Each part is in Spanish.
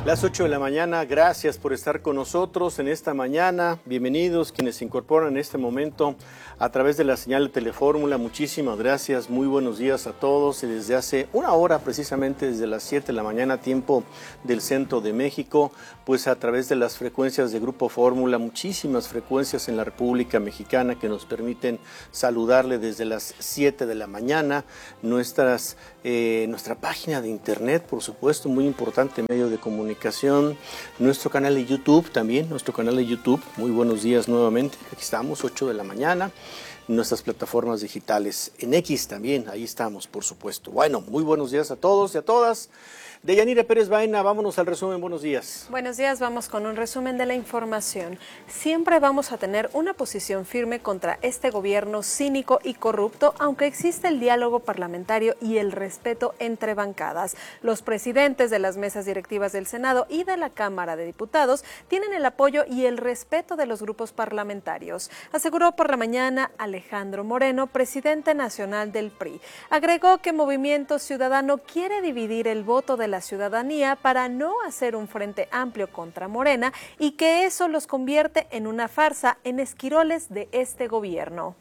Las 8 de la mañana, gracias por estar con nosotros en esta mañana. Bienvenidos quienes se incorporan en este momento a través de la señal de Telefórmula. Muchísimas gracias, muy buenos días a todos. Y desde hace una hora, precisamente desde las 7 de la mañana, tiempo del centro de México, pues a través de las frecuencias de Grupo Fórmula, muchísimas frecuencias en la República Mexicana que nos permiten saludarle desde las 7 de la mañana. Nuestra página de internet, por supuesto, muy importante medio de comunicación. Nuestro canal de YouTube también, muy buenos días nuevamente, aquí estamos, 8 de la mañana, nuestras plataformas digitales, en X también, ahí estamos, por supuesto. Bueno, muy buenos días a todos y a todas. Deyanira Pérez Baena, vámonos al resumen, buenos días. Buenos días, vamos con un resumen de la información. Siempre vamos a tener una posición firme contra este gobierno cínico y corrupto, aunque existe el diálogo parlamentario y el respeto entre bancadas. Los presidentes de las mesas directivas del Senado y de la Cámara de Diputados tienen el apoyo y el respeto de los grupos parlamentarios, aseguró por la mañana Alejandro Moreno, presidente nacional del PRI. Agregó que Movimiento Ciudadano quiere dividir el voto de la ciudadanía para no hacer un frente amplio contra Morena y que eso los convierte en una farsa, en esquiroles de este gobierno.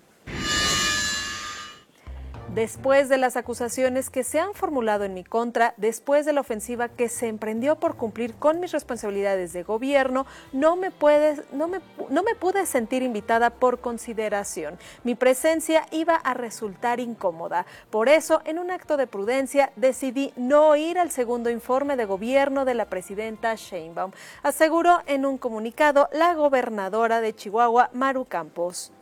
Después de las acusaciones que se han formulado en mi contra, después de la ofensiva que se emprendió por cumplir con mis responsabilidades de gobierno, no me pude sentir invitada por consideración. Mi presencia iba a resultar incómoda. Por eso, en un acto de prudencia, decidí no ir al segundo informe de gobierno de la presidenta Sheinbaum, aseguró en un comunicado la gobernadora de Chihuahua, Maru Campos.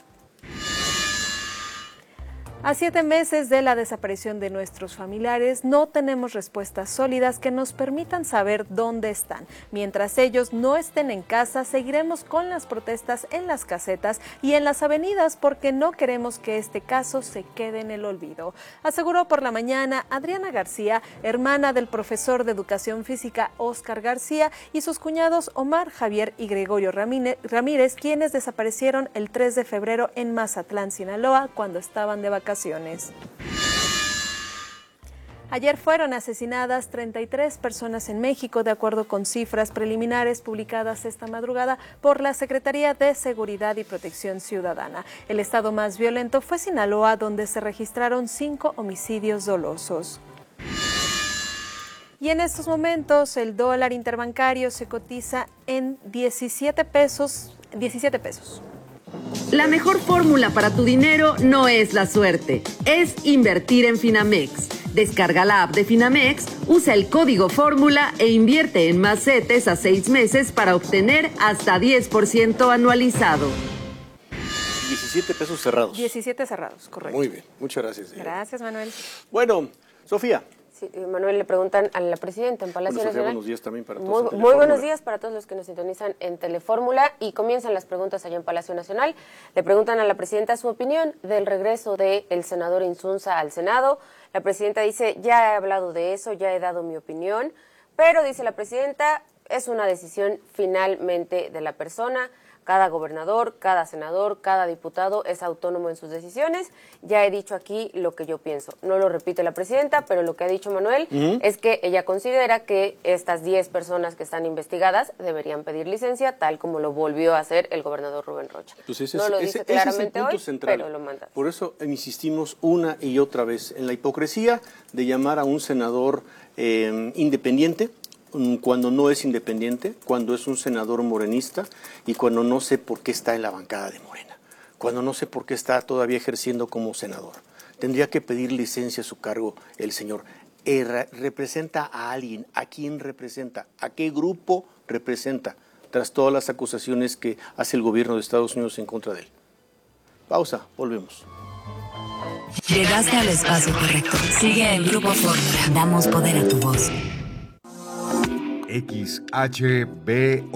A 7 meses de la desaparición de nuestros familiares, no tenemos respuestas sólidas que nos permitan saber dónde están. Mientras ellos no estén en casa, seguiremos con las protestas en las casetas y en las avenidas porque no queremos que este caso se quede en el olvido, aseguró por la mañana Adriana García, hermana del profesor de Educación Física Óscar García, y sus cuñados Omar, Javier y Gregorio Ramírez, quienes desaparecieron el 3 de febrero en Mazatlán, Sinaloa, cuando estaban de vacaciones. Ayer fueron asesinadas 33 personas en México, de acuerdo con cifras preliminares publicadas esta madrugada por la Secretaría de Seguridad y Protección Ciudadana. El estado más violento fue Sinaloa, donde se registraron 5 homicidios dolosos. Y en estos momentos el dólar interbancario se cotiza en 17 pesos. La mejor fórmula para tu dinero no es la suerte, es invertir en Finamex. Descarga la app de Finamex, usa el código fórmula e invierte en más CETES a 6 meses para obtener hasta 10% anualizado. 17 pesos cerrados. 17 cerrados, correcto. Muy bien, muchas gracias. Gracias, Manuel. Bueno, Sofía. Sí, Manuel, le preguntan a la presidenta en Palacio Sofía, Nacional. buenos días también para todos. Muy buenos días para todos los que nos sintonizan en Telefórmula y comienzan las preguntas allá en Palacio Nacional. Le preguntan a la presidenta su opinión del regreso del senador Insunza al Senado. La presidenta dice, ya he hablado de eso, ya he dado mi opinión, pero dice la presidenta, es una decisión finalmente de la persona. Cada gobernador, cada senador, cada diputado es autónomo en sus decisiones. Ya he dicho aquí lo que yo pienso. No lo repite la presidenta, pero lo que ha dicho Manuel es que ella considera que estas 10 personas que están investigadas deberían pedir licencia, tal como lo volvió a hacer el gobernador Rubén Rocha. Pues no lo dice claramente hoy, central. pero lo manda. Por eso insistimos una y otra vez en la hipocresía de llamar a un senador independiente, cuando no es independiente, cuando es un senador morenista y cuando no sé por qué está en la bancada de Morena, cuando no sé por qué está todavía ejerciendo como senador. Tendría que pedir licencia a su cargo el señor. ¿Representa a alguien? ¿A quién representa? ¿A qué grupo representa? Tras todas las acusaciones que hace el gobierno de Estados Unidos en contra de él. Pausa, volvemos. Llegaste al espacio correcto. Sigue el Grupo Fórmula. Damos poder a tu voz. XHBON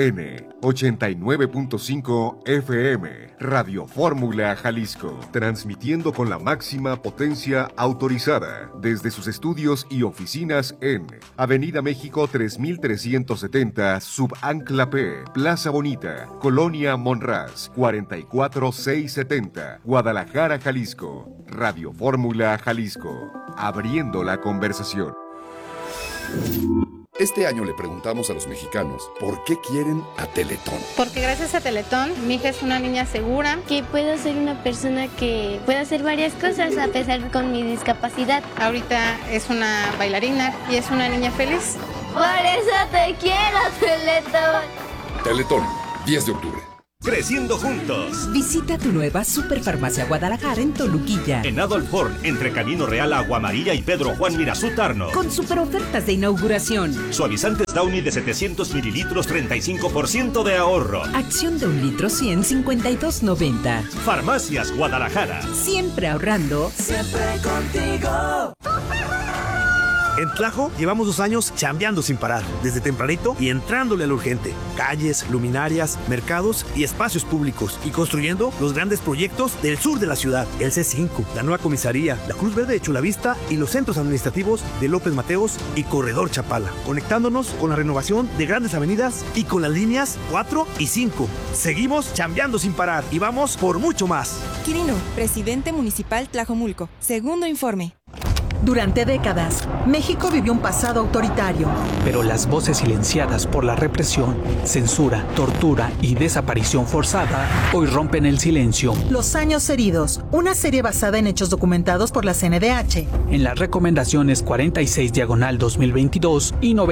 89.5 FM, Radio Fórmula Jalisco, transmitiendo con la máxima potencia autorizada desde sus estudios y oficinas en Avenida México 3370, Subancla P, Plaza Bonita, Colonia Monraz, 44670, Guadalajara, Jalisco. Radio Fórmula Jalisco, abriendo la conversación. Este año le preguntamos a los mexicanos por qué quieren a Teletón. Porque gracias a Teletón, mi hija es una niña segura. Que puedo ser una persona que puede hacer varias cosas a pesar con mi discapacidad. Ahorita es una bailarina y es una niña feliz. Por eso te quiero, Teletón. Teletón, 10 de octubre. Creciendo juntos. Visita tu nueva Superfarmacia Guadalajara en Toluquilla. En Adolf Horn, entre Camino Real, Agua Amarilla y Pedro Juan Mirazú Tarno. Con super ofertas de inauguración. Suavizantes Downy de 700 mililitros, 35% de ahorro. Acción de 1 litro 100, 52.90. Farmacias Guadalajara. Siempre ahorrando. Siempre contigo. En Tlajo llevamos 2 años chambeando sin parar, desde tempranito y entrándole al urgente. Calles, luminarias, mercados y espacios públicos. Y construyendo los grandes proyectos del sur de la ciudad. El C5, la nueva comisaría, la Cruz Verde de Chulavista y los centros administrativos de López Mateos y Corredor Chapala. Conectándonos con la renovación de grandes avenidas y con las líneas 4 y 5. Seguimos chambeando sin parar y vamos por mucho más. Quirino, presidente municipal Tlajomulco. Segundo informe. Durante décadas, México vivió un pasado autoritario. Pero las voces silenciadas por la represión, censura, tortura y desaparición forzada hoy rompen el silencio. Los años heridos, una serie basada en hechos documentados por la CNDH. En las recomendaciones 46/2022 y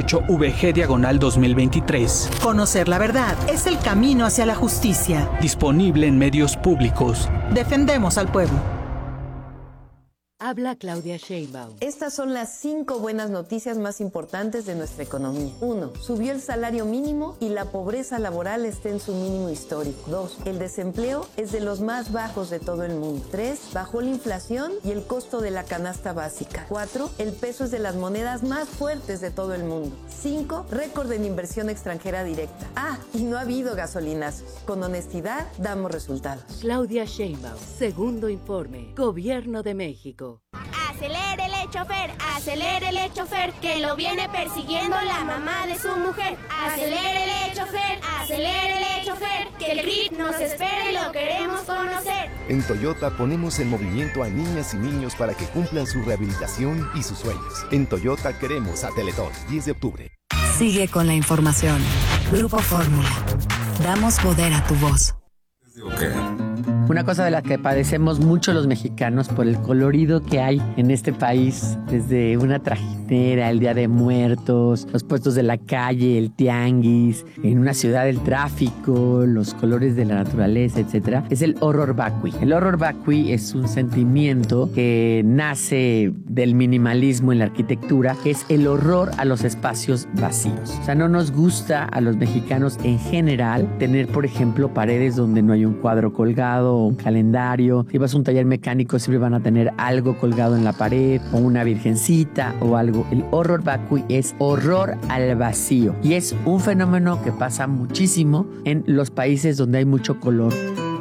98/VG/2023. Conocer la verdad es el camino hacia la justicia. Disponible en medios públicos. Defendemos al pueblo. Habla Claudia Sheinbaum. Estas son las 5 buenas noticias más importantes de nuestra economía. 1. Subió el salario mínimo y la pobreza laboral está en su mínimo histórico. 2. El desempleo es de los más bajos de todo el mundo. 3. Bajó la inflación y el costo de la canasta básica. 4. El peso es de las monedas más fuertes de todo el mundo. 5. Récord en inversión extranjera directa. Y no ha habido gasolinazos. Con honestidad damos resultados. Claudia Sheinbaum. Segundo informe. Gobierno de México. Acelérele, chofer, que lo viene persiguiendo la mamá de su mujer. Acelérele, chofer, que el grip nos espera y lo queremos conocer. En Toyota ponemos en movimiento a niñas y niños para que cumplan su rehabilitación y sus sueños. En Toyota queremos a Teletón, 10 de octubre. Sigue con la información. Grupo Fórmula. Damos poder a tu voz. Una cosa de la que padecemos mucho los mexicanos por el colorido que hay en este país, desde una trajinera, el Día de Muertos, los puestos de la calle, el tianguis, en una ciudad el tráfico, los colores de la naturaleza, etcétera, es el horror vacui. El horror vacui es un sentimiento que nace del minimalismo en la arquitectura, que es el horror a los espacios vacíos. O sea, no nos gusta a los mexicanos en general tener, por ejemplo, paredes donde no hay un cuadro colgado, un calendario. Si vas a un taller mecánico siempre van a tener algo colgado en la pared o una virgencita o algo. El horror vacui es horror al vacío y es un fenómeno que pasa muchísimo en los países donde hay mucho color.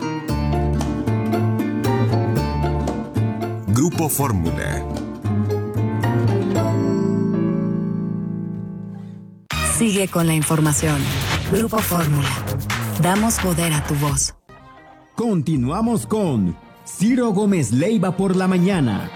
Grupo Fórmula. Sigue con la información. Grupo Fórmula. Damos poder a tu voz. Continuamos con Ciro Gómez Leiva por la mañana.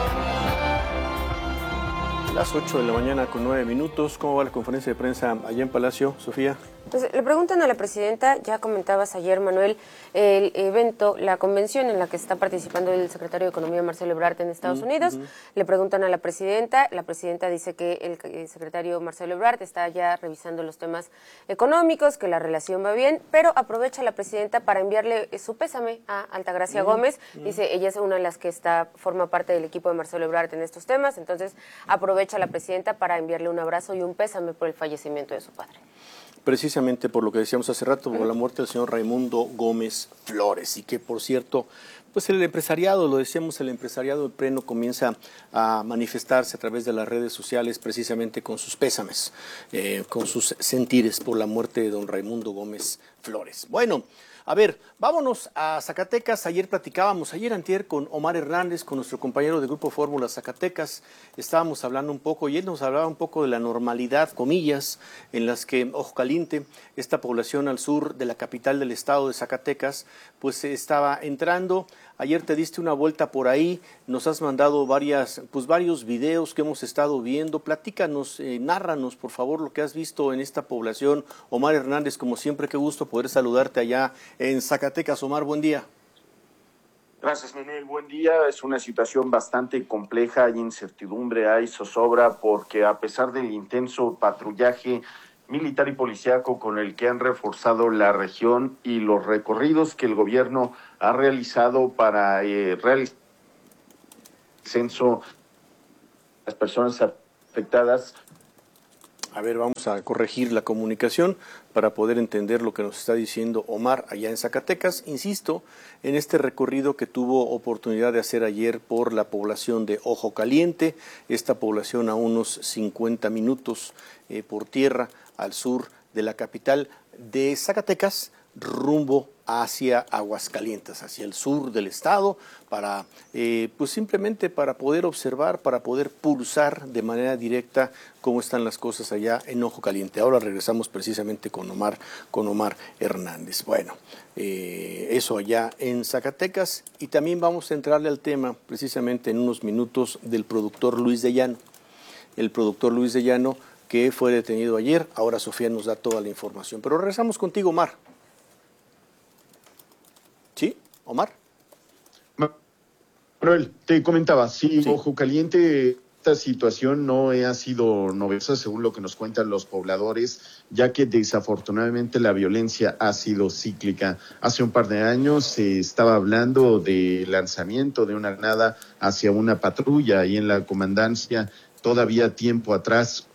Las 8 de la mañana con 9 minutos. ¿Cómo va la conferencia de prensa allá en Palacio, Sofía? Pues le preguntan a la presidenta, ya comentabas ayer, Manuel, el evento, la convención en la que está participando el secretario de Economía, Marcelo Ebrard, en Estados Unidos. Le preguntan a la presidenta dice que el secretario Marcelo Ebrard está ya revisando los temas económicos, que la relación va bien, pero aprovecha la presidenta para enviarle su pésame a Altagracia Gómez. Dice, ella es una de las que forma parte del equipo de Marcelo Ebrard en estos temas, entonces aprovecha la presidenta para enviarle un abrazo y un pésame por el fallecimiento de su padre. Precisamente por lo que decíamos hace rato, por la muerte del señor Raimundo Gómez Flores, y que por cierto, pues el empresariado, lo decíamos, el empresariado en pleno comienza a manifestarse a través de las redes sociales precisamente con sus pésames, con sus sentires por la muerte de don Raimundo Gómez Flores. Bueno, a ver, vámonos a Zacatecas. Ayer antier con Omar Hernández, con nuestro compañero de Grupo Fórmula Zacatecas. Estábamos hablando un poco, y él nos hablaba un poco de la normalidad, comillas, en las que Ojo Caliente, esta población al sur de la capital del estado de Zacatecas, pues estaba entrando Ayer te diste una vuelta por ahí, nos has mandado varios videos que hemos estado viendo. Platícanos, nárranos por favor lo que has visto en esta población. Omar Hernández, como siempre, qué gusto poder saludarte allá en Zacatecas. Omar, buen día. Gracias, Manuel. Buen día. Es una situación bastante compleja, hay incertidumbre, hay zozobra, porque a pesar del intenso patrullaje militar y policíaco con el que han reforzado la región y los recorridos que el gobierno ha realizado para realizar el censo de las personas afectadas. A ver, vamos a corregir la comunicación para poder entender lo que nos está diciendo Omar allá en Zacatecas. Insisto, en este recorrido que tuvo oportunidad de hacer ayer por la población de Ojo Caliente, esta población a unos 50 minutos por tierra al sur de la capital de Zacatecas, rumbo hacia Aguascalientes, hacia el sur del estado, para pues simplemente para poder observar, para poder pulsar de manera directa cómo están las cosas allá en Ojo Caliente. Ahora regresamos precisamente con Omar Hernández. Bueno, eso allá en Zacatecas, y también vamos a entrarle al tema precisamente en unos minutos del productor Luis de Llano. El productor Luis de Llano, que fue detenido ayer. Ahora Sofía nos da toda la información. Pero regresamos contigo, Omar. ¿Sí, Omar? Manuel, te comentaba, sí, Ojo Caliente, esta situación no ha sido novedosa según lo que nos cuentan los pobladores, ya que desafortunadamente la violencia ha sido cíclica. Hace un par de años se estaba hablando de lanzamiento de una granada hacia una patrulla ahí en la comandancia. Todavía tiempo atrás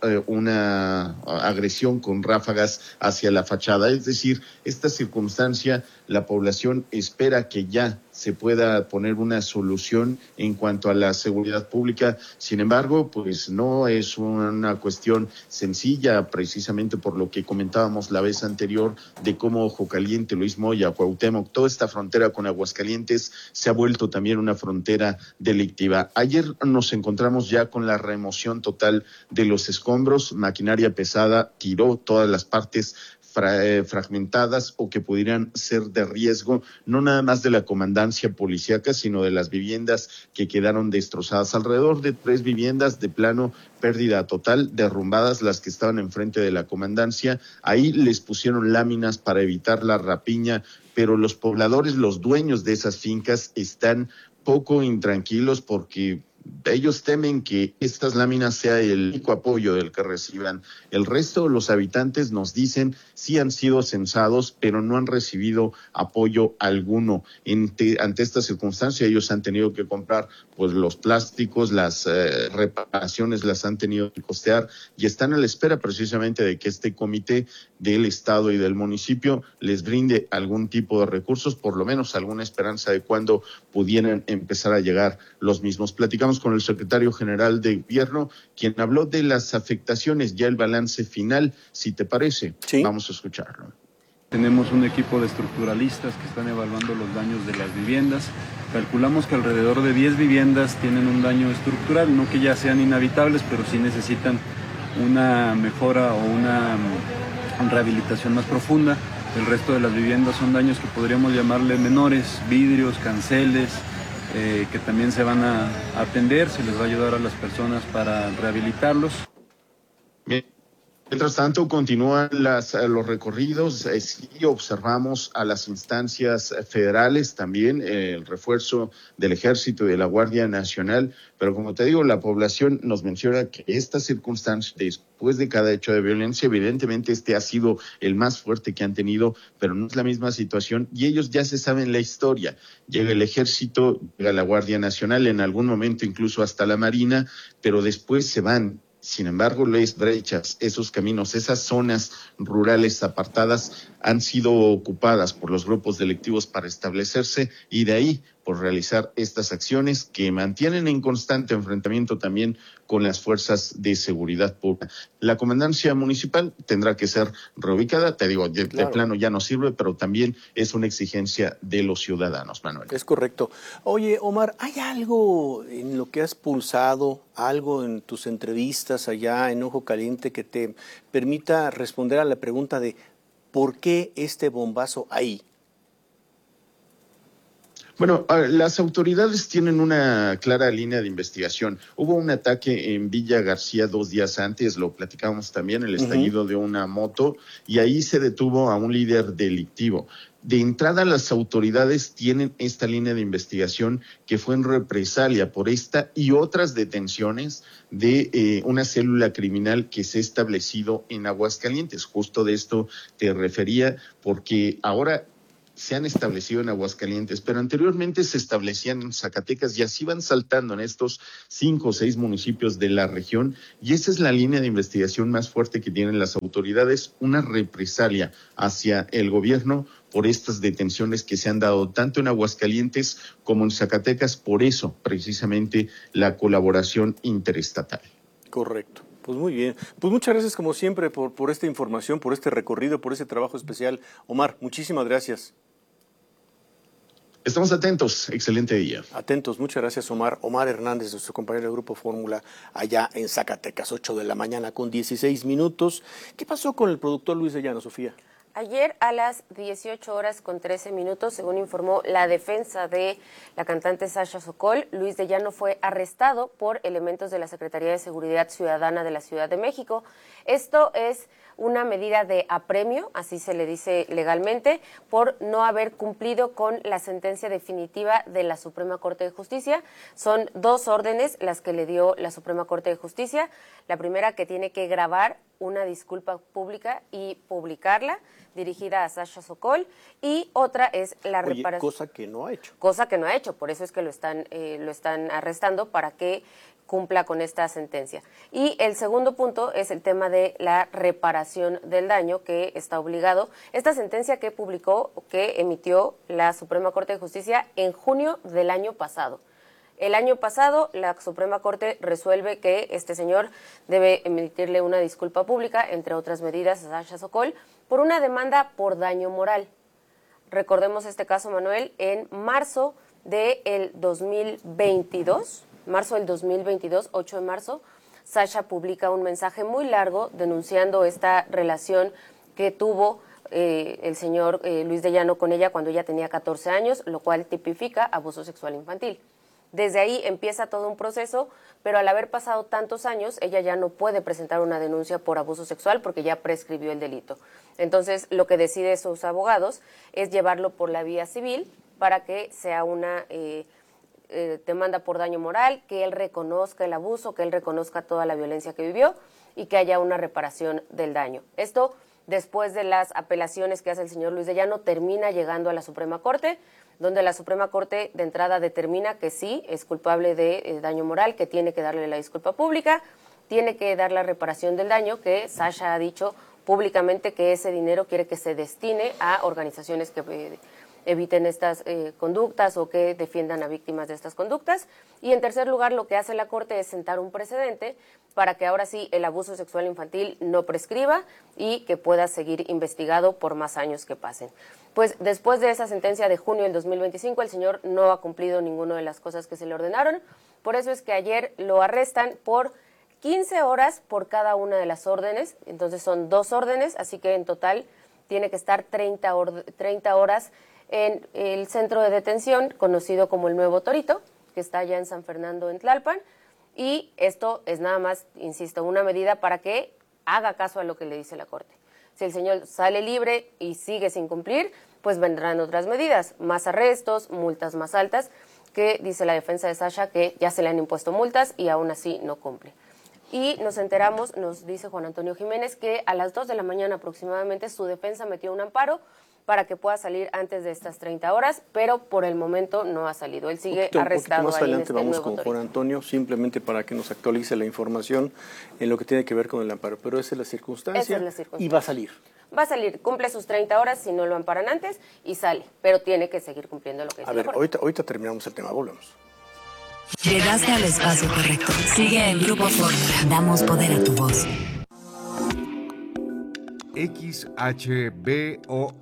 una agresión con ráfagas hacia la fachada. Es decir, esta circunstancia, la población espera que ya se pueda poner una solución en cuanto a la seguridad pública. Sin embargo, pues no es una cuestión sencilla, precisamente por lo que comentábamos la vez anterior de cómo Ojo Caliente, Luis Moya, Cuauhtémoc, toda esta frontera con Aguascalientes se ha vuelto también una frontera delictiva. Ayer nos encontramos ya con la remoción total de los escombros, maquinaria pesada tiró todas las partes fragmentadas o que pudieran ser de riesgo, no nada más de la comandancia policíaca, sino de las viviendas que quedaron destrozadas. Alrededor de 3 viviendas de plano pérdida total, derrumbadas las que estaban enfrente de la comandancia. Ahí les pusieron láminas para evitar la rapiña, pero los pobladores, los dueños de esas fincas, están poco intranquilos porque ellos temen que estas láminas sea el único apoyo del que reciban. El resto, los habitantes nos dicen, sí han sido censados, pero no han recibido apoyo alguno. Ante esta circunstancia, ellos han tenido que comprar pues los plásticos, las reparaciones las han tenido que costear y están a la espera precisamente de que este comité del Estado y del municipio les brinde algún tipo de recursos, por lo menos alguna esperanza de cuándo pudieran empezar a llegar los mismos. Platicamos con el secretario general de Gobierno, quien habló de las afectaciones, ya el balance final, si te parece. Sí. Vamos a escucharlo. Tenemos un equipo de estructuralistas que están evaluando los daños de las viviendas. Calculamos que alrededor de 10 viviendas tienen un daño estructural, no que ya sean inhabitables, pero sí necesitan una mejora o una rehabilitación más profunda. El resto de las viviendas son daños que podríamos llamarle menores, vidrios, canceles, que también se van a atender, se les va a ayudar a las personas para rehabilitarlos. Bien. Mientras tanto, continúan los recorridos, sí observamos a las instancias federales también, el refuerzo del Ejército y de la Guardia Nacional, pero como te digo, la población nos menciona que esta circunstancia, después de cada hecho de violencia, evidentemente este ha sido el más fuerte que han tenido, pero no es la misma situación y ellos ya se saben la historia. Llega el Ejército, llega la Guardia Nacional, en algún momento incluso hasta la Marina, pero después se van. Sin embargo, las brechas, esos caminos, esas zonas rurales apartadas han sido ocupadas por los grupos delictivos para establecerse y de ahí por realizar estas acciones que mantienen en constante enfrentamiento también con las fuerzas de seguridad pública. La comandancia municipal tendrá que ser reubicada, te digo, de plano ya no sirve, pero también es una exigencia de los ciudadanos, Manuel. Es correcto. Oye, Omar, ¿hay algo en lo que has pulsado, algo en tus entrevistas allá en Ojo Caliente que te permita responder a la pregunta de ¿por qué este bombazo ahí? Bueno, las autoridades tienen una clara línea de investigación. Hubo un ataque en Villa García 2 días antes, lo platicábamos también, el estallido de una moto, y ahí se detuvo a un líder delictivo. De entrada, las autoridades tienen esta línea de investigación que fue en represalia por esta y otras detenciones de una célula criminal que se ha establecido en Aguascalientes. Justo de esto te refería, porque ahora se han establecido en Aguascalientes, pero anteriormente se establecían en Zacatecas y así van saltando en estos 5 o 6 municipios de la región, y esa es la línea de investigación más fuerte que tienen las autoridades, una represalia hacia el gobierno por estas detenciones que se han dado tanto en Aguascalientes como en Zacatecas, por eso precisamente la colaboración interestatal. Correcto. Pues muy bien. Pues muchas gracias como siempre por esta información, por este recorrido, por este trabajo especial. Omar, muchísimas gracias. Estamos atentos. Excelente día. Atentos. Muchas gracias, Omar. Omar Hernández, nuestro compañero del Grupo Fórmula, allá en Zacatecas, 8 de la mañana con 16 minutos. ¿Qué pasó con el productor Luis de Llano, Sofía? Ayer a las 18 horas con 13 minutos, según informó la defensa de la cantante Sasha Sokol, Luis de Llano fue arrestado por elementos de la Secretaría de Seguridad Ciudadana de la Ciudad de México. Esto es una medida de apremio, así se le dice legalmente, por no haber cumplido con la sentencia definitiva de la Suprema Corte de Justicia. Son 2 órdenes las que le dio la Suprema Corte de Justicia. La primera, que tiene que grabar una disculpa pública y publicarla, dirigida a Sasha Sokol, y otra es la reparación. Cosa que no ha hecho. Cosa que no ha hecho, por eso es que lo están arrestando, para que cumpla con esta sentencia. Y el segundo punto es el tema de la reparación del daño que está obligado. Esta sentencia que emitió la Suprema Corte de Justicia en junio del año pasado. El año pasado, la Suprema Corte resuelve que este señor debe emitirle una disculpa pública, entre otras medidas, a Sasha Sokol, por una demanda por daño moral. Recordemos este caso, Manuel, en marzo del 2022, 8 de marzo, Sasha publica un mensaje muy largo denunciando esta relación que tuvo el señor Luis de Llano con ella cuando ella tenía 14 años, lo cual tipifica abuso sexual infantil. Desde ahí empieza todo un proceso, pero al haber pasado tantos años, ella ya no puede presentar una denuncia por abuso sexual porque ya prescribió el delito. Entonces, lo que deciden sus abogados es llevarlo por la vía civil para que sea una demanda por daño moral, que él reconozca el abuso, que él reconozca toda la violencia que vivió y que haya una reparación del daño. Esto, después de las apelaciones que hace el señor Luis de Llano, termina llegando a la Suprema Corte, donde la Suprema Corte de entrada determina que sí es culpable de daño moral, que tiene que darle la disculpa pública, tiene que dar la reparación del daño, que Sasha ha dicho públicamente que ese dinero quiere que se destine a organizaciones que eviten estas conductas o que defiendan a víctimas de estas conductas. Y en tercer lugar, lo que hace la Corte es sentar un precedente para que ahora sí el abuso sexual infantil no prescriba y que pueda seguir investigado por más años que pasen. Pues después de esa sentencia de junio del 2025, el señor no ha cumplido ninguna de las cosas que se le ordenaron. Por eso es que ayer lo arrestan por 15 horas por cada una de las órdenes. Entonces son 2 órdenes, así que en total tiene que estar 30 horas en el centro de detención conocido como el Nuevo Torito, que está allá en San Fernando, en Tlalpan, y esto es nada más, insisto, una medida para que haga caso a lo que le dice la Corte. Si el señor sale libre y sigue sin cumplir, pues vendrán otras medidas, más arrestos, multas más altas, que dice la defensa de Sasha que ya se le han impuesto multas y aún así no cumple. Y nos enteramos, nos dice Juan Antonio Jiménez, que a las 2 de la mañana aproximadamente su defensa metió un amparo para que pueda salir antes de estas 30 horas, pero por el momento no ha salido. Él sigue arrestado. Más adelante ahí en vamos con Juan Antonio, simplemente para que nos actualice la información en lo que tiene que ver con el amparo. Pero esa es la circunstancia, y va a salir. Va a salir, cumple sus 30 horas si no lo amparan antes y sale, pero tiene que seguir cumpliendo lo que dice. A ver, ahorita terminamos el tema, volvemos. Llegaste al espacio correcto. Sigue en Grupo Fórmula. Damos poder a tu voz. XHBON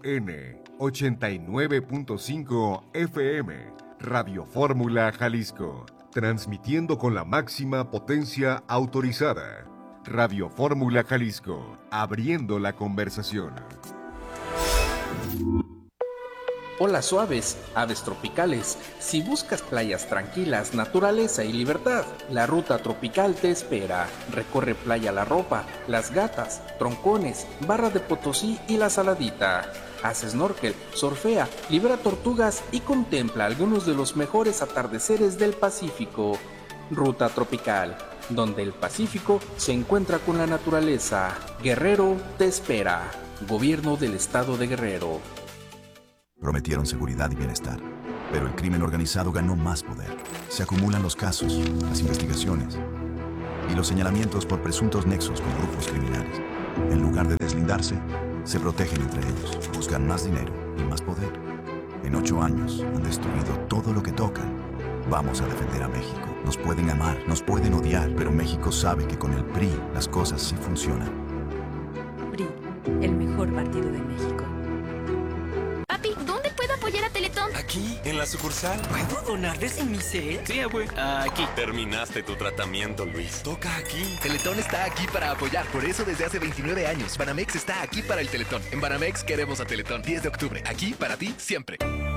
89.5 FM, Radio Fórmula Jalisco, transmitiendo con la máxima potencia autorizada. Radio Fórmula Jalisco, abriendo la conversación. Olas suaves, aves tropicales. Si buscas playas tranquilas, naturaleza y libertad, la ruta tropical te espera. Recorre Playa La Ropa, Las Gatas, Troncones, Barra de Potosí y La Saladita. Haz snorkel, surfea, libera tortugas y contempla algunos de los mejores atardeceres del Pacífico. Ruta tropical, donde el Pacífico se encuentra con la naturaleza. Guerrero te espera. Gobierno del Estado de Guerrero. Prometieron seguridad y bienestar, pero el crimen organizado ganó más poder. Se acumulan los casos, las investigaciones y los señalamientos por presuntos nexos con grupos criminales. En lugar de deslindarse, se protegen entre ellos, buscan más dinero y más poder. En 8 años han destruido todo lo que tocan. Vamos a defender a México. Nos pueden amar, nos pueden odiar, pero México sabe que con el PRI las cosas sí funcionan. PRI, el mejor partido de México. Papi, ¿dónde puedo apoyar a Teletón? Aquí, en la sucursal. ¿Puedo donarles en mi set? Sí, abue. Aquí. Terminaste tu tratamiento, Luis. Toca aquí. Teletón está aquí para apoyar. Por eso desde hace 29 años, Banamex está aquí para el Teletón. En Banamex queremos a Teletón. 10 de octubre. Aquí para ti, siempre.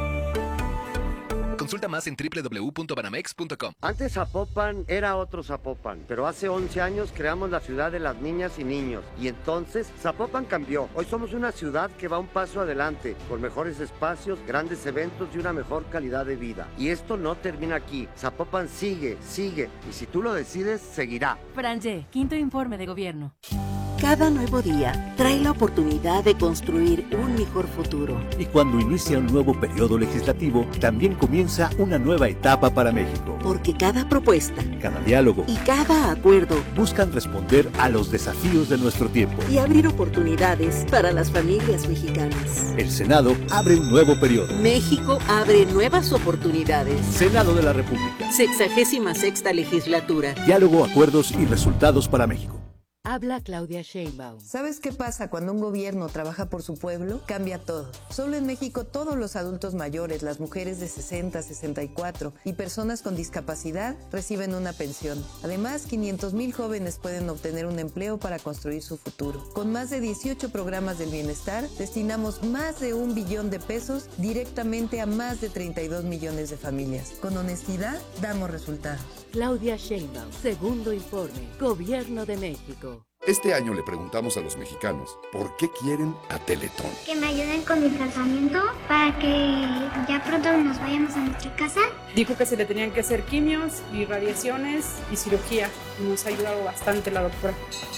Consulta más en www.banamex.com. Antes Zapopan era otro Zapopan, pero hace 11 años creamos la ciudad de las niñas y niños. Y entonces Zapopan cambió. Hoy somos una ciudad que va un paso adelante, con mejores espacios, grandes eventos y una mejor calidad de vida. Y esto no termina aquí. Zapopan sigue, y si tú lo decides, seguirá. Franje, quinto informe de gobierno. Cada nuevo día trae la oportunidad de construir un mejor futuro. Y cuando inicia un nuevo periodo legislativo, también comienza una nueva etapa para México. Porque cada propuesta, cada diálogo y cada acuerdo buscan responder a los desafíos de nuestro tiempo y abrir oportunidades para las familias mexicanas. El Senado abre un nuevo periodo. México abre nuevas oportunidades. Senado de la República. 66ª legislatura. Diálogo, acuerdos y resultados para México. Habla Claudia Sheinbaum. ¿Sabes qué pasa cuando un gobierno trabaja por su pueblo? Cambia todo. Solo en México todos los adultos mayores, las mujeres de 60, 64 y personas con discapacidad reciben una pensión. Además, 500,000 jóvenes pueden obtener un empleo para construir su futuro. Con más de 18 programas del bienestar, destinamos más de 1 billón de pesos directamente a más de 32 millones de familias. Con honestidad, damos resultados. Claudia Sheinbaum, segundo informe, Gobierno de México. Este año le preguntamos a los mexicanos por qué quieren a Teletón. Que me ayuden con mi tratamiento para que ya pronto nos vayamos a nuestra casa. Dijo que se le tenían que hacer quimios y radiaciones y cirugía. Nos ha ayudado bastante la doctora.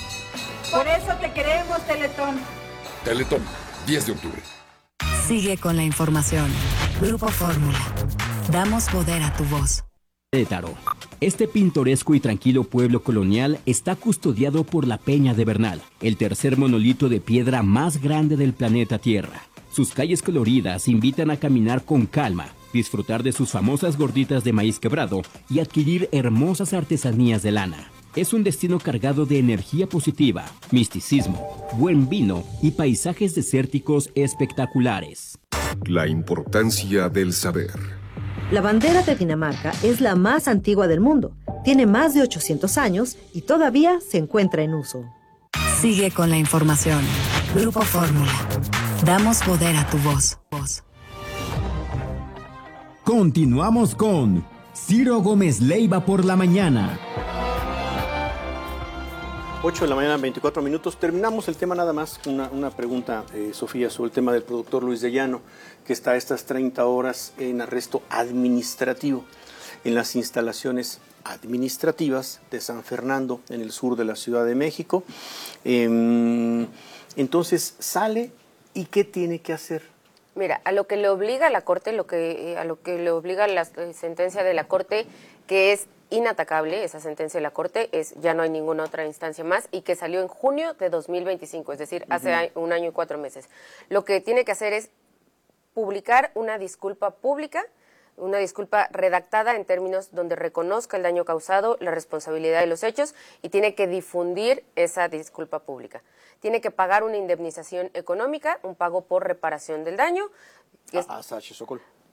Por eso te queremos, Teletón. Teletón, 10 de octubre. Sigue con la información. Grupo Fórmula. Damos poder a tu voz. Querétaro. Este pintoresco y tranquilo pueblo colonial está custodiado por la Peña de Bernal, el tercer monolito de piedra más grande del planeta Tierra. Sus calles coloridas invitan a caminar con calma, disfrutar de sus famosas gorditas de maíz quebrado y adquirir hermosas artesanías de lana. Es un destino cargado de energía positiva, misticismo, buen vino y paisajes desérticos espectaculares. La importancia del saber. La bandera de Dinamarca es la más antigua del mundo. Tiene más de 800 años y todavía se encuentra en uso. Sigue con la información. Grupo Fórmula. Damos poder a tu voz. Continuamos con Ciro Gómez Leiva por la mañana. 8 de la mañana, 24 minutos. Terminamos el tema nada más. Una pregunta, Sofía, sobre el tema del productor Luis de Llano, que está a estas 30 horas en arresto administrativo en las instalaciones administrativas de San Fernando, en el sur de la Ciudad de México. Entonces, sale y ¿qué tiene que hacer? Mira, a lo que le obliga la Corte, a lo que le obliga la sentencia de la Corte, que es inatacable, esa sentencia de la Corte, ya no hay ninguna otra instancia más, y que salió en junio de 2025, es decir, hace 1 año y 4 meses. Lo que tiene que hacer es publicar una disculpa pública, una disculpa redactada en términos donde reconozca el daño causado, la responsabilidad de los hechos, y tiene que difundir esa disculpa pública. Tiene que pagar una indemnización económica, un pago por reparación del daño. A Sachi Sokol.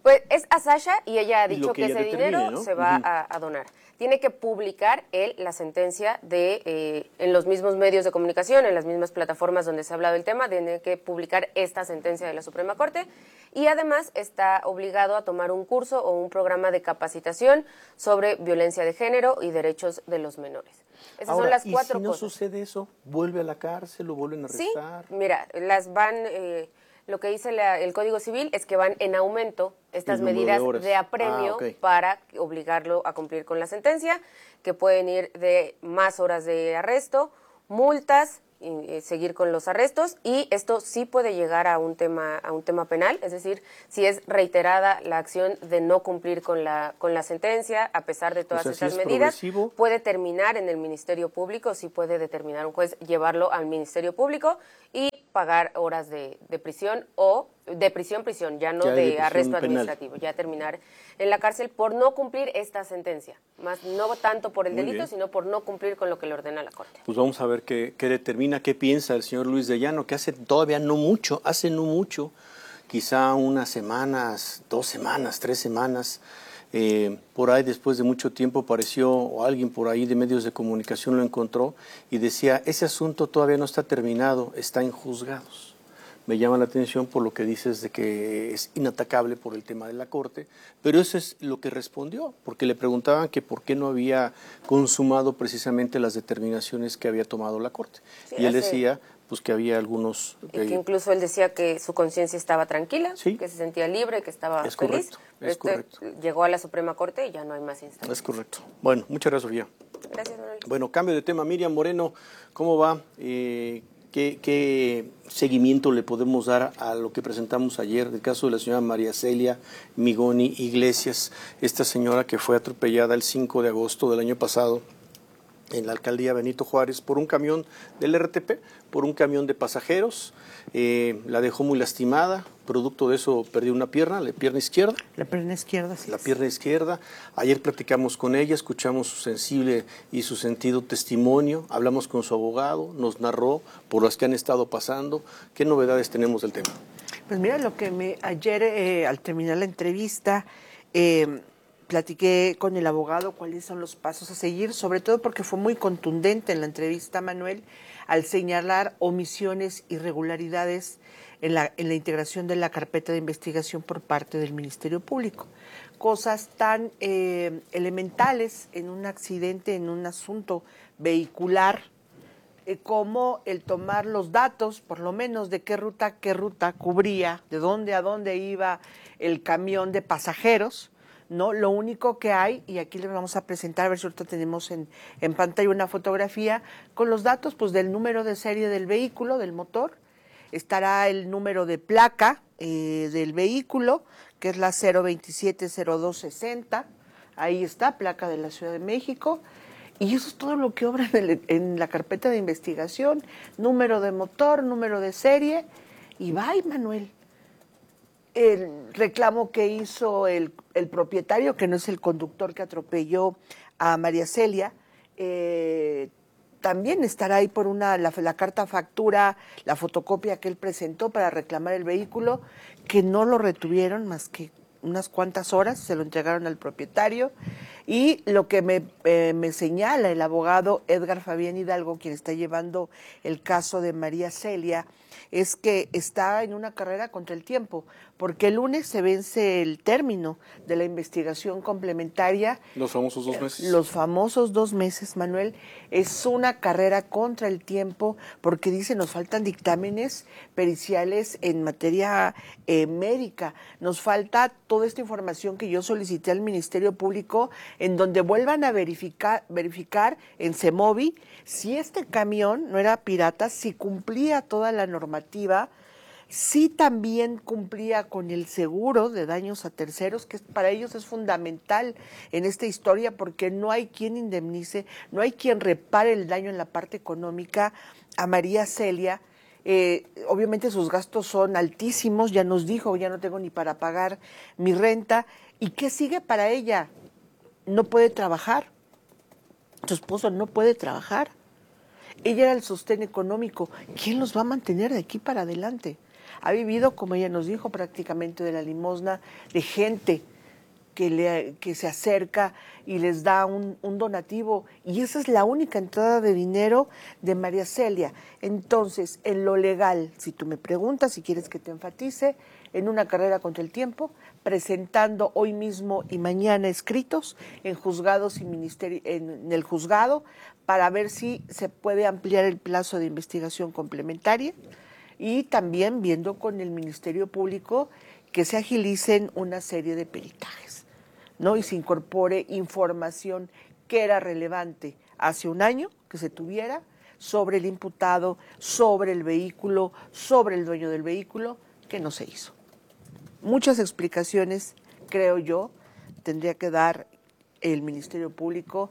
Pues es a Sasha y ella ha dicho que ese dinero, ¿no?, se va a donar. Tiene que publicar él la sentencia en los mismos medios de comunicación, en las mismas plataformas donde se ha hablado del tema, tiene que publicar esta sentencia de la Suprema Corte y además está obligado a tomar un curso o un programa de capacitación sobre violencia de género y derechos de los menores. Esas son las 4 cosas. ¿Y si no sucede eso? ¿Vuelve a la cárcel? ¿Lo vuelven a arrestar? Sí, mira, las van... lo que dice el Código Civil es que van en aumento estas medidas de apremio para obligarlo a cumplir con la sentencia, que pueden ir de más horas de arresto, multas, seguir con los arrestos, y esto sí puede llegar a un tema penal, es decir, si es reiterada la acción de no cumplir con la sentencia, a pesar de todas estas medidas, puede terminar en el Ministerio Público, sí puede determinar un juez llevarlo al Ministerio Público y pagar horas de prisión o de prisión, ya no de arresto administrativo, ya terminar en la cárcel por no cumplir esta sentencia, más no tanto por el delito, sino por no cumplir con lo que le ordena la Corte. Pues vamos a ver qué determina, qué piensa el señor Luis de Llano, que hace no mucho, quizá unas semanas, 2 semanas, 3 semanas, por ahí después de mucho tiempo apareció, o alguien por ahí de medios de comunicación lo encontró y decía, ese asunto todavía no está terminado, está en juzgados. Me llama la atención por lo que dices de que es inatacable por el tema de la Corte, pero eso es lo que respondió, porque le preguntaban que por qué no había consumado precisamente las determinaciones que había tomado la Corte. Sí, y él decía pues que había algunos... que incluso él decía que su conciencia estaba tranquila, ¿sí?, que se sentía libre, que estaba feliz. Es correcto. Llegó a la Suprema Corte y ya no hay más instancias. Es correcto. Bueno, muchas gracias, Sofía. Gracias, Manuel. Bueno, cambio de tema. Miriam Moreno, ¿cómo va? ¿Qué seguimiento le podemos dar a lo que presentamos ayer del caso de la señora María Celia Migoni Iglesias, esta señora que fue atropellada el 5 de agosto del año pasado en la alcaldía Benito Juárez por un camión del RTP, por un camión de pasajeros? La dejó muy lastimada, producto de eso perdió una pierna, la pierna izquierda. La pierna izquierda, sí. La pierna izquierda. Ayer platicamos con ella, escuchamos su sensible y su sentido testimonio, hablamos con su abogado, nos narró por las que han estado pasando. ¿Qué novedades tenemos del tema? Pues mira, ayer al terminar la entrevista platiqué con el abogado cuáles son los pasos a seguir, sobre todo porque fue muy contundente en la entrevista, Manuel, al señalar omisiones, irregularidades en la integración de la carpeta de investigación por parte del Ministerio Público. Cosas tan elementales en un accidente, en un asunto vehicular, como el tomar los datos, por lo menos de qué ruta cubría, de dónde a dónde iba el camión de pasajeros, ¿no? Lo único que hay, y aquí les vamos a presentar, a ver si ahorita tenemos en pantalla una fotografía, con los datos pues del número de serie del vehículo, del motor, estará el número de placa del vehículo, que es la 0270260, ahí está, placa de la Ciudad de México, y eso es todo lo que obra en la carpeta de investigación, número de motor, número de serie, y bye, Manuel. El reclamo que hizo el propietario, que no es el conductor que atropelló a María Celia, también estará ahí por la carta factura, la fotocopia que él presentó para reclamar el vehículo, que no lo retuvieron más que unas cuantas horas, se lo entregaron al propietario. Y lo que me señala el abogado Edgar Fabián Hidalgo, quien está llevando el caso de María Celia, es que está en una carrera contra el tiempo, porque el lunes se vence el término de la investigación complementaria. Los famosos 2 meses. Los famosos 2 meses, Manuel. Es una carrera contra el tiempo, porque dice, nos faltan dictámenes periciales en materia médica, nos falta toda esta información que yo solicité al Ministerio Público, en donde vuelvan a verificar en CEMOVI si este camión no era pirata, si cumplía toda la normativa, si también cumplía con el seguro de daños a terceros, que para ellos es fundamental en esta historia, porque no hay quien indemnice, no hay quien repare el daño en la parte económica a María Celia. Obviamente sus gastos son altísimos, ya nos dijo, ya no tengo ni para pagar mi renta. ¿Y qué sigue para ella? No puede trabajar, su esposo no puede trabajar, ella era el sostén económico. ¿Quién los va a mantener de aquí para adelante? Ha vivido, como ella nos dijo, prácticamente de la limosna, de gente que se acerca y les da un donativo, y esa es la única entrada de dinero de María Celia. Entonces, en lo legal, si tú me preguntas, si quieres que te enfatice, en una carrera contra el tiempo, presentando hoy mismo y mañana escritos en juzgados y en el juzgado para ver si se puede ampliar el plazo de investigación complementaria, y también viendo con el Ministerio Público que se agilicen una serie de peritajes, ¿no? Y se incorpore información que era relevante hace un año, que se tuviera, sobre el imputado, sobre el vehículo, sobre el dueño del vehículo, que no se hizo. Muchas explicaciones, creo yo, tendría que dar el Ministerio Público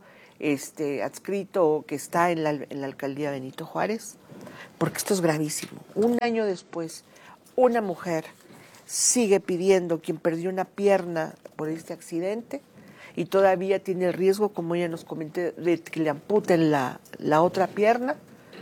adscrito que está en la alcaldía Benito Juárez, porque esto es gravísimo. Un año después, una mujer sigue pidiendo, quien perdió una pierna por este accidente y todavía tiene el riesgo, como ella nos comentó, de que le amputen la otra pierna,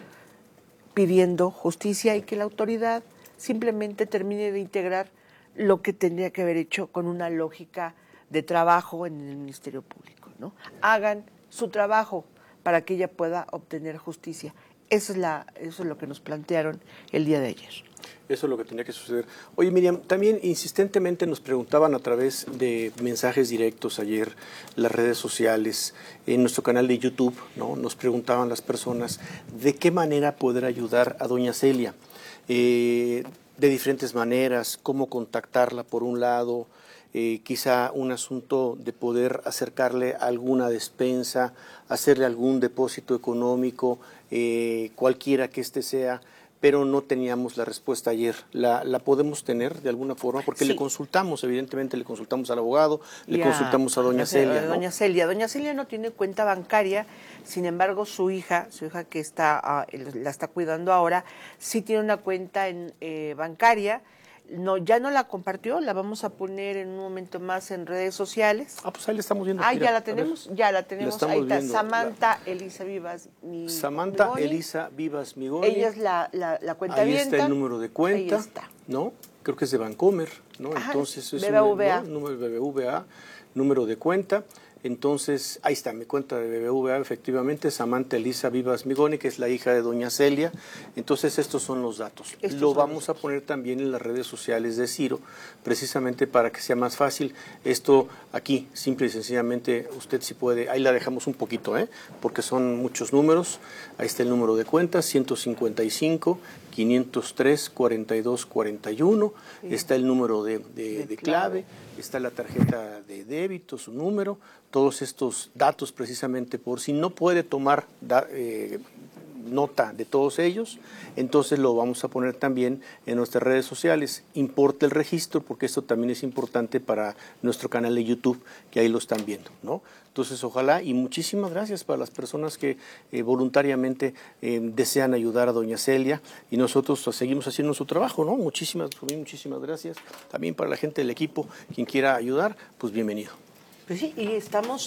pidiendo justicia y que la autoridad simplemente termine de integrar lo que tendría que haber hecho con una lógica de trabajo en el Ministerio Público, ¿no? Hagan su trabajo para que ella pueda obtener justicia. Eso es lo que nos plantearon el día de ayer. Eso es lo que tenía que suceder. Oye, Miriam, también insistentemente nos preguntaban a través de mensajes directos ayer, las redes sociales, en nuestro canal de YouTube, ¿no? Nos preguntaban las personas de qué manera poder ayudar a doña Celia. De diferentes maneras, cómo contactarla por un lado, quizá un asunto de poder acercarle alguna despensa, hacerle algún depósito económico, cualquiera que sea, pero no teníamos la respuesta ayer. ¿La podemos tener de alguna forma? Porque sí. Le consultamos, evidentemente le consultamos al abogado, le consultamos a doña Celia, ¿no? Doña Celia no tiene cuenta bancaria, sin embargo su hija que la está cuidando ahora, sí tiene una cuenta bancaria. No, ya no la compartió, la vamos a poner en un momento más en redes sociales. Pues ahí la estamos viendo. Mira, ya la tenemos, ahí está, viendo. Samantha Elisa Vivas Migoni. Ella es la cuentavienta. Ahí está el número de cuenta, ahí está. ¿no? Creo que es de Bancomer, ¿no? Ajá, entonces es BBVA. número de BBVA, número de cuenta. Entonces, ahí está, mi cuenta de BBVA, efectivamente, Samantha Elisa Vivas Migoni, que es la hija de doña Celia. Entonces, estos son los datos. Lo vamos a poner también en las redes sociales de Ciro, precisamente para que sea más fácil. Esto aquí, simple y sencillamente, usted si puede, ahí la dejamos un poquito, porque son muchos números. Ahí está el número de cuenta, 155 503 42 41, sí. Está el número de clave, está la tarjeta de débito, su número, todos estos datos precisamente por si no puede tomar nota de todos ellos, entonces lo vamos a poner también en nuestras redes sociales. Importa el registro porque esto también es importante para nuestro canal de YouTube, que ahí lo están viendo, ¿no? Entonces, ojalá, y muchísimas gracias para las personas que voluntariamente desean ayudar a doña Celia, y nosotros seguimos haciendo nuestro trabajo, ¿no? Muchísimas gracias. También para la gente del equipo, quien quiera ayudar, pues bienvenido. Pues sí, y estamos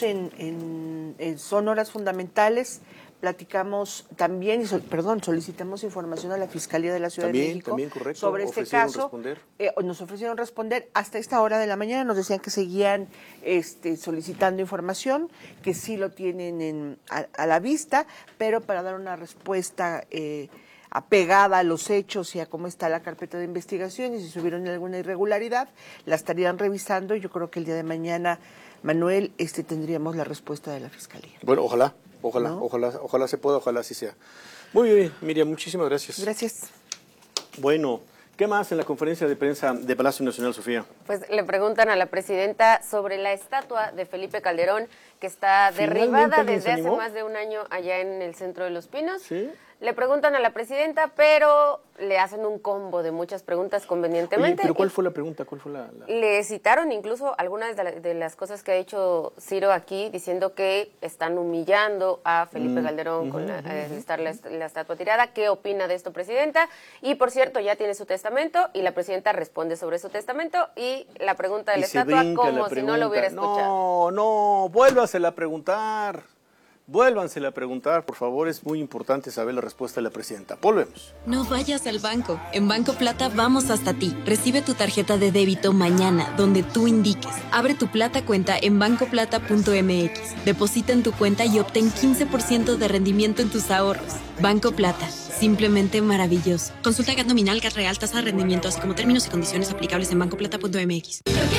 son horas fundamentales. Platicamos también, solicitamos información a la Fiscalía de la Ciudad de México sobre este caso. Nos ofrecieron responder hasta esta hora de la mañana, nos decían que seguían solicitando información, que sí lo tienen a la vista, pero para dar una respuesta apegada a los hechos y a cómo está la carpeta de investigación y si subieron alguna irregularidad, la estarían revisando y yo creo que el día de mañana, Manuel, tendríamos la respuesta de la Fiscalía. Bueno, ojalá se pueda, ojalá así sea. Muy bien, Miriam, muchísimas gracias. Gracias. Bueno, ¿qué más en la conferencia de prensa de Palacio Nacional, Sofía? Pues le preguntan a la presidenta sobre la estatua de Felipe Calderón, que está derribada desde hace más de un año allá en el Centro de los Pinos. ¿Sí? Le preguntan a la presidenta, pero le hacen un combo de muchas preguntas convenientemente. Oye, ¿pero cuál fue la pregunta? Le citaron incluso algunas de las cosas que ha hecho Ciro aquí, diciendo que están humillando a Felipe Calderón con estar la estatua tirada. ¿Qué opina de esto, presidenta? Y, por cierto, ya tiene su testamento y la presidenta responde sobre su testamento y la pregunta de la estatua como si no lo hubiera escuchado. No, vuélvasela a preguntar. Vuélvansela a preguntar, por favor, es muy importante saber la respuesta de la presidenta. Volvemos. No vayas al banco. En Banco Plata vamos hasta ti. Recibe tu tarjeta de débito mañana, donde tú indiques. Abre tu Plata cuenta en bancoplata.mx. Deposita en tu cuenta y obtén 15% de rendimiento en tus ahorros. Banco Plata. Simplemente maravilloso. Consulta GAT nominal, GAT real, tasa de rendimiento, así como términos y condiciones aplicables en bancoplata.mx.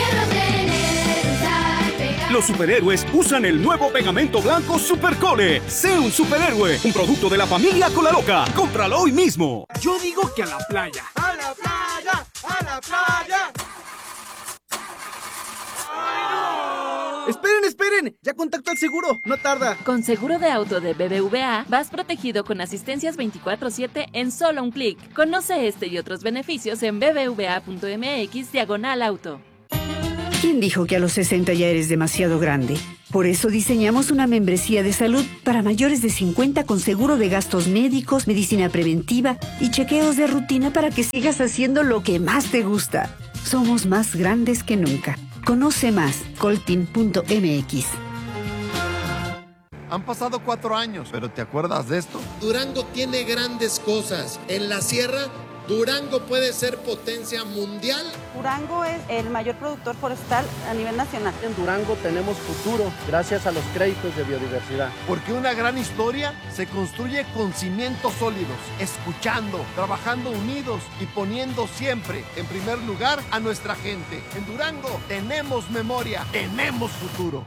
Los superhéroes usan el nuevo pegamento blanco Supercole. Sé un superhéroe, un producto de la familia Colaloca. Cómpralo hoy mismo. Yo digo que a la playa. ¡A la playa! ¡A la playa! ¡Esperen! Ya contacto al seguro, no tarda. Con seguro de auto de BBVA, vas protegido con asistencias 24/7 en solo un clic. Conoce este y otros beneficios en bbva.mx/auto. ¿Quién dijo que a los 60 ya eres demasiado grande? Por eso diseñamos una membresía de salud para mayores de 50 con seguro de gastos médicos, medicina preventiva y chequeos de rutina para que sigas haciendo lo que más te gusta. Somos más grandes que nunca. Conoce más, coltin.mx. Han pasado 4 años, pero ¿te acuerdas de esto? Durango tiene grandes cosas. En la sierra, Durango puede ser potencia mundial. Durango es el mayor productor forestal a nivel nacional. En Durango tenemos futuro gracias a los créditos de biodiversidad. Porque una gran historia se construye con cimientos sólidos, escuchando, trabajando unidos y poniendo siempre en primer lugar a nuestra gente. En Durango tenemos memoria, tenemos futuro.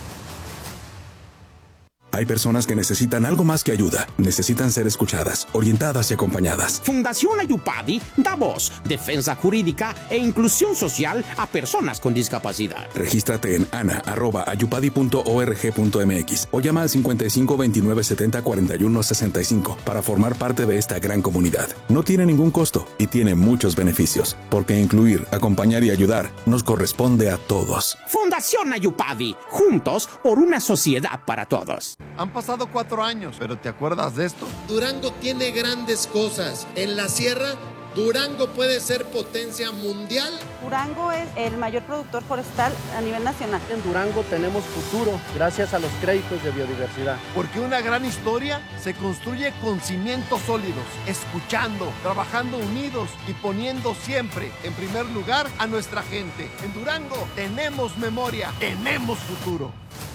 Hay personas que necesitan algo más que ayuda. Necesitan ser escuchadas, orientadas y acompañadas. Fundación Ayupadi da voz, defensa jurídica e inclusión social a personas con discapacidad. Regístrate en ana@ayupadi.org.mx o llama al 55 29 70 41 65 para formar parte de esta gran comunidad. No tiene ningún costo y tiene muchos beneficios, porque incluir, acompañar y ayudar nos corresponde a todos. Fundación Ayupadi, juntos por una sociedad para todos. Han pasado 4 años, pero ¿te acuerdas de esto? Durango tiene grandes cosas. En la sierra, Durango puede ser potencia mundial. Durango es el mayor productor forestal a nivel nacional. En Durango tenemos futuro gracias a los créditos de biodiversidad. Porque una gran historia se construye con cimientos sólidos, escuchando, trabajando unidos y poniendo siempre en primer lugar a nuestra gente. En Durango tenemos memoria, tenemos futuro.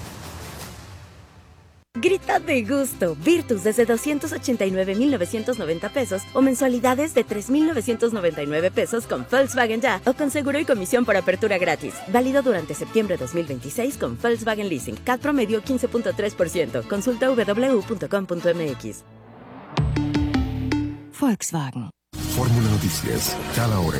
Grita de gusto. Virtus desde 289,990 pesos o mensualidades de 3,999 pesos con Volkswagen Ya o con seguro y comisión por apertura gratis. Válido durante septiembre 2026 con Volkswagen Leasing. CAT promedio 15.3%. Consulta www.com.mx. Volkswagen. Fórmula Noticias, cada hora.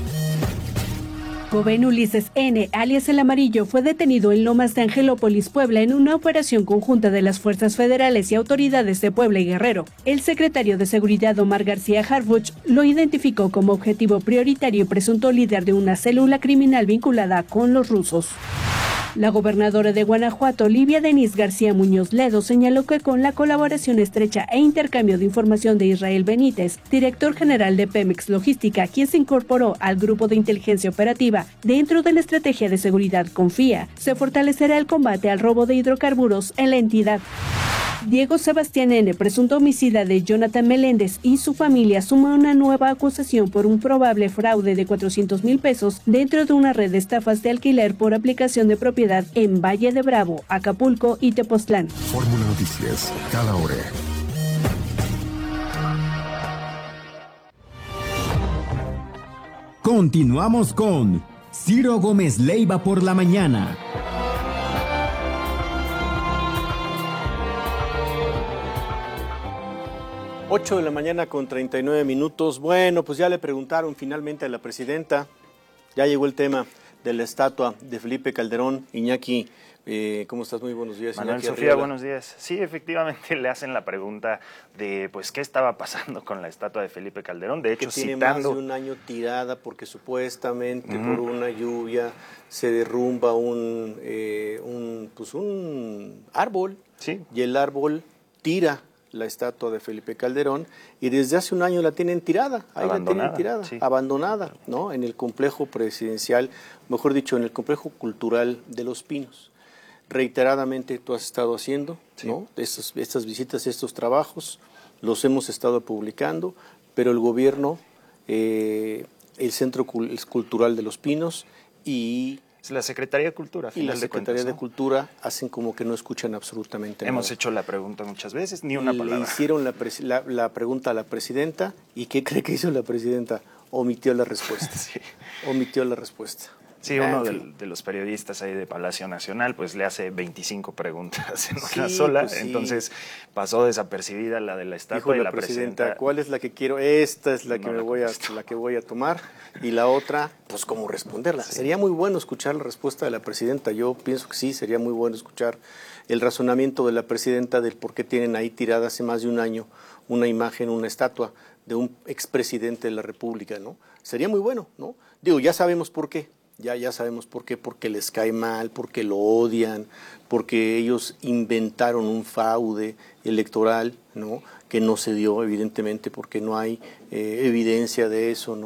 Joven Ulises N., alias El Amarillo, fue detenido en Lomas de Angelópolis, Puebla, en una operación conjunta de las fuerzas federales y autoridades de Puebla y Guerrero. El secretario de Seguridad, Omar García Harfuch, lo identificó como objetivo prioritario y presunto líder de una célula criminal vinculada con los rusos. La gobernadora de Guanajuato, Livia Denise García Muñoz Ledo, señaló que con la colaboración estrecha e intercambio de información de Israel Benítez, director general de Pemex Logística, quien se incorporó al grupo de inteligencia operativa dentro de la estrategia de seguridad Confía, se fortalecerá el combate al robo de hidrocarburos en la entidad. Diego Sebastián N., presunto homicida de Jonathan Meléndez, y su familia suma una nueva acusación por un probable fraude de 400,000 pesos dentro de una red de estafas de alquiler por aplicación de propiedad en Valle de Bravo, Acapulco y Tepoztlán. Fórmula Noticias, cada hora. Continuamos con Ciro Gómez Leiva por la mañana. 8 de la mañana con 39 minutos. Bueno, pues ya le preguntaron finalmente a la presidenta. Ya llegó el tema de la estatua de Felipe Calderón. Iñaki, ¿cómo estás? Muy buenos días. Manuel, Iñaki Sofía, Arriola. buenos días. Sí, efectivamente le hacen la pregunta de pues qué estaba pasando con la estatua de Felipe Calderón. De hecho, que tiene citando... más de un año tirada porque supuestamente por una lluvia se derrumba un árbol. Sí. Y el árbol tira la estatua de Felipe Calderón y desde hace un año la tienen tirada, ahí la tienen tirada, sí. Abandonada, ¿no? En el complejo presidencial, mejor dicho, en el complejo cultural de Los Pinos. reiteradamente tú has estado haciendo, Sí. ¿no? Estas visitas, estos trabajos, los hemos estado publicando, pero el gobierno, el Centro Cultural de los Pinos y Es la Secretaría de Cultura, a y la final de Secretaría cuentas, de ¿no? Cultura hacen como que no escuchan absolutamente Hemos nada. hecho la pregunta muchas veces, ni una Le palabra. hicieron la pregunta a la presidenta, ¿y qué cree que hizo la presidenta? Omitió la respuesta. Omitió la respuesta. Sí, uno En fin. de los periodistas ahí de Palacio Nacional, pues le hace 25 preguntas en una Sí, sola, pues sí. entonces pasó desapercibida la de la Dijo estatua y la la presidenta, ¿cuál es la que quiero? Esta es la que la que voy a tomar, y la otra, pues cómo responderla. Sería muy bueno escuchar la respuesta de la presidenta. Yo pienso que sí, sería muy bueno escuchar el razonamiento de la presidenta del por qué tienen ahí tirada hace más de un año una imagen, una estatua de un expresidente de la República, ¿no? Sería muy bueno, ¿no? Digo, ya sabemos por qué. Ya sabemos por qué, porque les cae mal, porque lo odian, porque ellos inventaron un fraude electoral, ¿no? Que no se dio, evidentemente, porque no hay evidencia de eso, ¿no?